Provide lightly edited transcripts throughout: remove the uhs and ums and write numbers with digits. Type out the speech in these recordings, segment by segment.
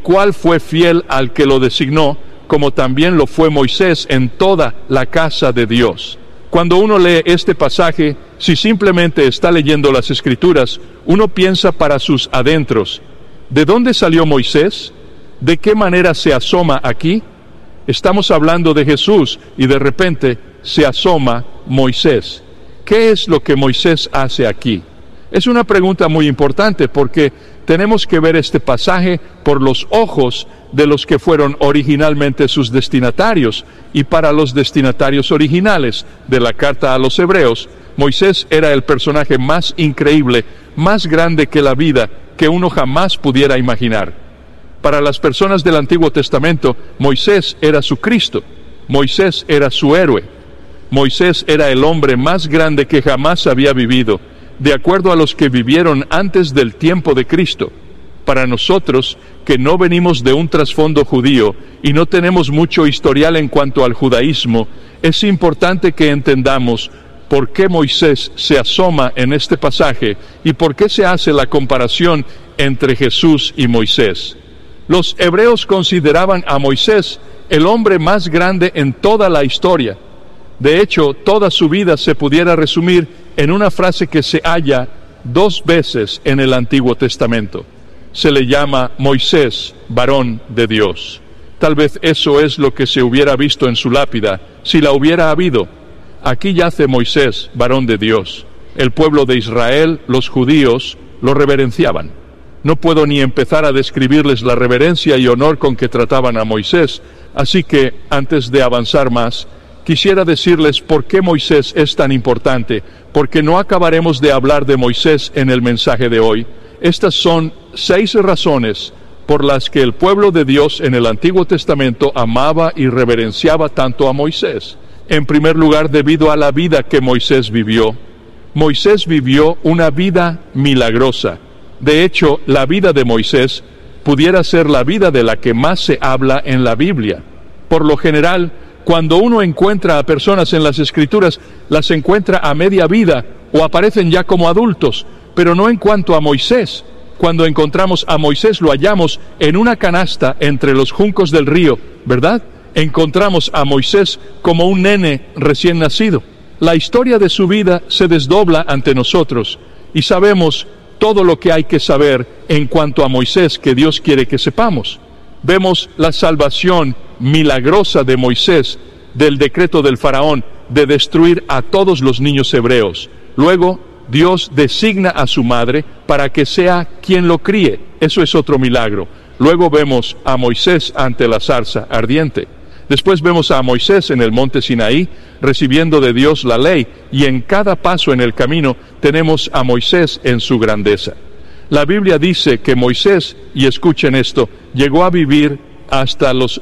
cual fue fiel al que lo designó, como también lo fue Moisés en toda la casa de Dios. Cuando uno lee este pasaje, si simplemente está leyendo las Escrituras, uno piensa para sus adentros: ¿de dónde salió Moisés? ¿De qué manera se asoma aquí? Estamos hablando de Jesús y de repente se asoma Moisés. ¿Qué es lo que Moisés hace aquí? Es una pregunta muy importante porque tenemos que ver este pasaje por los ojos de los que fueron originalmente sus destinatarios, y para los destinatarios originales de la carta a los Hebreos, Moisés era el personaje más increíble, más grande que la vida, que uno jamás pudiera imaginar. Para las personas del Antiguo Testamento, Moisés era su Cristo, Moisés era su héroe, Moisés era el hombre más grande que jamás había vivido, de acuerdo a los que vivieron antes del tiempo de Cristo. Para nosotros, que no venimos de un trasfondo judío y no tenemos mucho historial en cuanto al judaísmo, es importante que entendamos por qué Moisés se asoma en este pasaje y por qué se hace la comparación entre Jesús y Moisés. Los hebreos consideraban a Moisés el hombre más grande en toda la historia. De hecho, toda su vida se pudiera resumir en una frase que se halla 2 veces en el Antiguo Testamento. Se le llama Moisés, varón de Dios. Tal vez eso es lo que se hubiera visto en su lápida, si la hubiera habido. Aquí yace Moisés, varón de Dios. El pueblo de Israel, los judíos, lo reverenciaban. No puedo ni empezar a describirles la reverencia y honor con que trataban a Moisés, así que, antes de avanzar más, quisiera decirles por qué Moisés es tan importante, porque no acabaremos de hablar de Moisés en el mensaje de hoy. Estas son 6 razones por las que el pueblo de Dios en el Antiguo Testamento amaba y reverenciaba tanto a Moisés. En primer lugar, debido a la vida que Moisés vivió. Moisés vivió una vida milagrosa. De hecho, la vida de Moisés pudiera ser la vida de la que más se habla en la Biblia. Por lo general, cuando uno encuentra a personas en las Escrituras, las encuentra a media vida o aparecen ya como adultos, pero no en cuanto a Moisés. Cuando encontramos a Moisés lo hallamos en una canasta entre los juncos del río, ¿verdad? Encontramos a Moisés como un nene recién nacido. La historia de su vida se desdobla ante nosotros y sabemos todo lo que hay que saber en cuanto a Moisés que Dios quiere que sepamos. Vemos la salvación milagrosa de Moisés del decreto del faraón de destruir a todos los niños hebreos. Luego, Dios designa a su madre para que sea quien lo críe. Eso es otro milagro. Luego vemos a Moisés ante la zarza ardiente. Después vemos a Moisés en el monte Sinaí recibiendo de Dios la ley, y en cada paso en el camino tenemos a Moisés en su grandeza. La Biblia dice que Moisés, y escuchen esto, llegó a vivir hasta los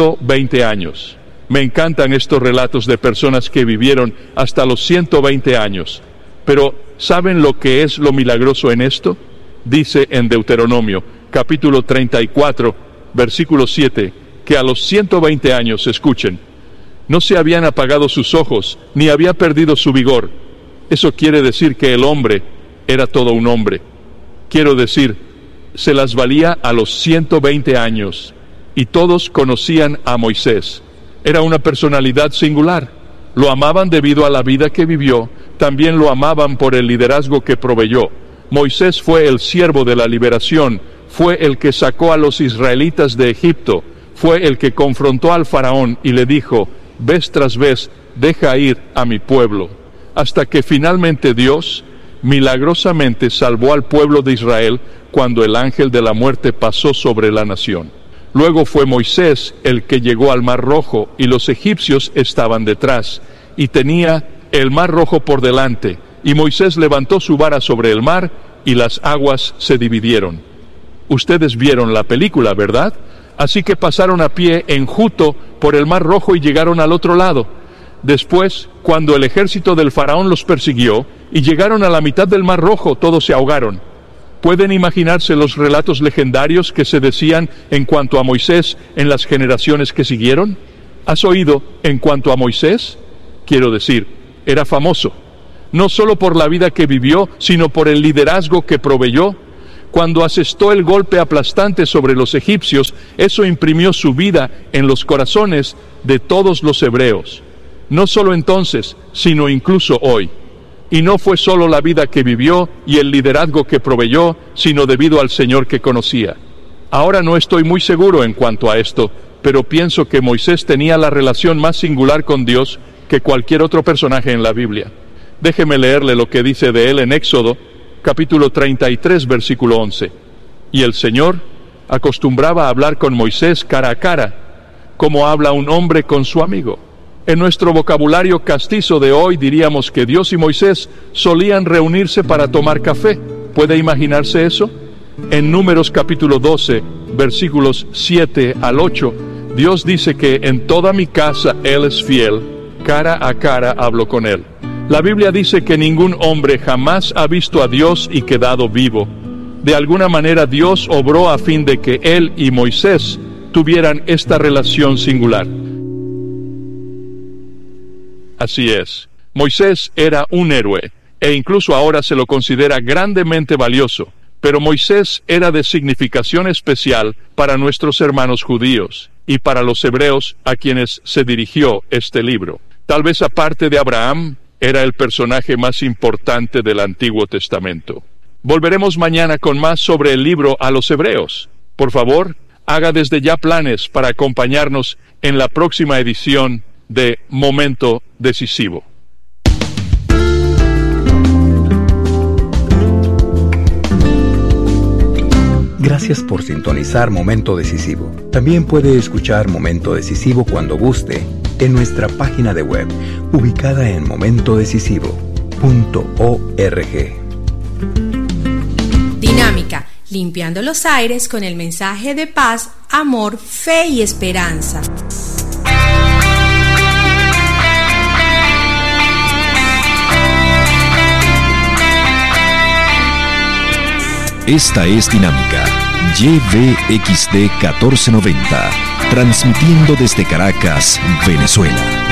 120 años. Me encantan estos relatos de personas que vivieron hasta los 120 años. Pero, ¿saben lo que es lo milagroso en esto? Dice en Deuteronomio, capítulo 34, versículo 7, que a los 120 años, escuchen, no se habían apagado sus ojos, ni había perdido su vigor. Eso quiere decir que el hombre era todo un hombre. Quiero decir, se las valía a los 120 años, y todos conocían a Moisés. Era una personalidad singular. Lo amaban debido a la vida que vivió, también lo amaban por el liderazgo que proveyó. Moisés fue el siervo de la liberación, fue el que sacó a los israelitas de Egipto, fue el que confrontó al faraón y le dijo, vez tras vez, deja ir a mi pueblo. Hasta que finalmente Dios milagrosamente salvó al pueblo de Israel cuando el ángel de la muerte pasó sobre la nación. Luego fue Moisés el que llegó al Mar Rojo, y los egipcios estaban detrás, y tenía el Mar Rojo por delante, y Moisés levantó su vara sobre el mar, y las aguas se dividieron. Ustedes vieron la película, ¿verdad? Así que pasaron a pie enjuto por el Mar Rojo y llegaron al otro lado. Después, cuando el ejército del faraón los persiguió, y llegaron a la mitad del Mar Rojo, todos se ahogaron. ¿Pueden imaginarse los relatos legendarios que se decían en cuanto a Moisés en las generaciones que siguieron? ¿Has oído en cuanto a Moisés? Quiero decir, era famoso, no solo por la vida que vivió, sino por el liderazgo que proveyó. Cuando asestó el golpe aplastante sobre los egipcios, eso imprimió su vida en los corazones de todos los hebreos. No solo entonces, sino incluso hoy. Y no fue solo la vida que vivió y el liderazgo que proveyó, sino debido al Señor que conocía. Ahora no estoy muy seguro en cuanto a esto, pero pienso que Moisés tenía la relación más singular con Dios que cualquier otro personaje en la Biblia. Déjeme leerle lo que dice de él en Éxodo, capítulo 33, versículo 11. Y el Señor acostumbraba a hablar con Moisés cara a cara, como habla un hombre con su amigo. En nuestro vocabulario castizo de hoy diríamos que Dios y Moisés solían reunirse para tomar café. ¿Puede imaginarse eso? En Números capítulo 12, versículos 7 al 8, Dios dice que en toda mi casa Él es fiel, cara a cara hablo con Él. La Biblia dice que ningún hombre jamás ha visto a Dios y quedado vivo. De alguna manera Dios obró a fin de que Él y Moisés tuvieran esta relación singular. Así es, Moisés era un héroe, e incluso ahora se lo considera grandemente valioso. Pero Moisés era de significación especial para nuestros hermanos judíos y para los hebreos a quienes se dirigió este libro. Tal vez aparte de Abraham, era el personaje más importante del Antiguo Testamento. Volveremos mañana con más sobre el libro a los hebreos. Por favor, haga desde ya planes para acompañarnos en la próxima edición de Momento Decisivo. Gracias por sintonizar Momento Decisivo. También puede escuchar Momento Decisivo cuando guste en nuestra página de web, ubicada en momentodecisivo.org. Dinámica, limpiando los aires con el mensaje de paz, amor, fe y esperanza. Esta es Dinámica, YVXD 1490, transmitiendo desde Caracas, Venezuela.